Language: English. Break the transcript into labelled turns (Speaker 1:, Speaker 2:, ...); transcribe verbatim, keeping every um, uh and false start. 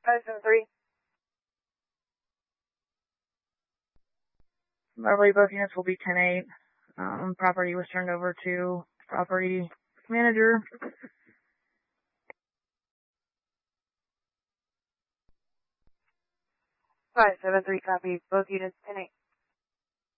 Speaker 1: five seven three. Beverly, both units will be ten eight. Um, property was turned over to property manager. five seven three, copy. Both units ten eight.